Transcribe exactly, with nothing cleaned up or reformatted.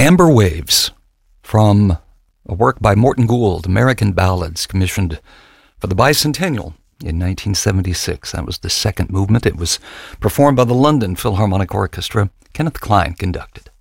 Amber Waves, from a work by Morton Gould, American Ballads, commissioned for the bicentennial in nineteen seventy-six. That was the second movement. It was performed by the London Philharmonic Orchestra. Kenneth Klein conducted.